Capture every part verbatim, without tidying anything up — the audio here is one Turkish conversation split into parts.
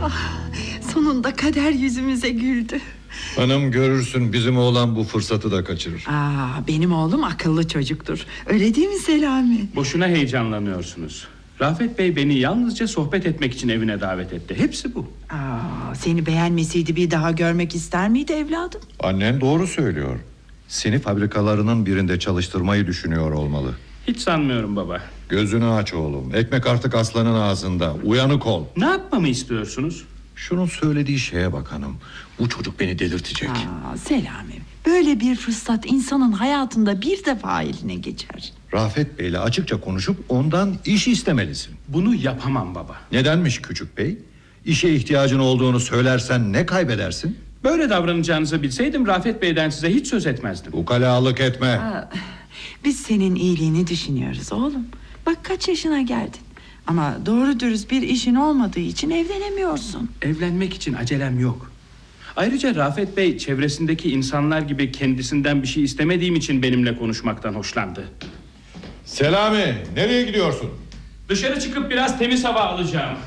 Ah, sonunda kader yüzümüze güldü. Hanım, görürsün bizim oğlan bu fırsatı da kaçırır. Aa, benim oğlum akıllı çocuktur. Öyle değil mi Selami? Boşuna heyecanlanıyorsunuz. Rafet Bey beni yalnızca sohbet etmek için evine davet etti. Hepsi bu. Aa, seni beğenmeseydi bir daha görmek ister miydi evladım? Annen doğru söylüyor. Seni fabrikalarının birinde çalıştırmayı düşünüyor olmalı. Hiç sanmıyorum baba. Gözünü aç oğlum. Ekmek artık aslanın ağzında. Uyanık ol. Ne yapmamı istiyorsunuz? Şunun söylediği şeye bak hanım. Bu çocuk beni delirtecek. Aa, Selami, böyle bir fırsat insanın hayatında bir defa eline geçer. Rafet Bey'le açıkça konuşup ondan iş istemelisin. Bunu yapamam baba. Nedenmiş küçük bey? İşe ihtiyacın olduğunu söylersen ne kaybedersin? Böyle davranacağınızı bilseydim Rafet Bey'den size hiç söz etmezdim. Ukalalık etme. Aa, biz senin iyiliğini düşünüyoruz oğlum. Bak kaç yaşına geldin. Ama doğru dürüst bir işin olmadığı için evlenemiyorsun. Evlenmek için acelem yok. Ayrıca Rafet Bey çevresindeki insanlar gibi kendisinden bir şey istemediğim için benimle konuşmaktan hoşlandı. Selami, nereye gidiyorsun? Dışarı çıkıp biraz temiz hava alacağım.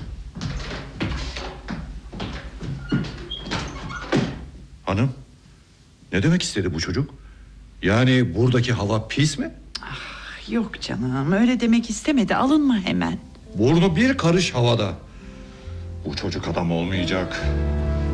Hanım, ne demek istedi bu çocuk? Yani buradaki hava pis mi? Ah, yok canım, öyle demek istemedi, alınma hemen. Burnu bir karış havada. Bu çocuk adam olmayacak.